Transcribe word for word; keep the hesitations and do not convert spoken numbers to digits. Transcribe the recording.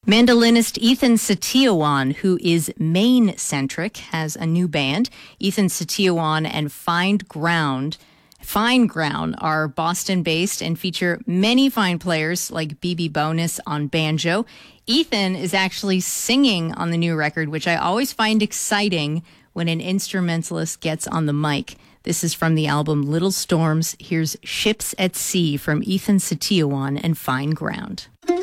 Mandolinist Ethan Setiawan, who is Maine-centric, has a new band. Ethan Setiawan and Find Ground. Fine Ground are Boston-based and feature many fine players like B B Bonus on banjo. Ethan is actually singing on the new record, which I always find exciting when an instrumentalist gets on the mic. This is from the album Little Storms. Here's Ships at Sea from Ethan Setiawan and Fine Ground.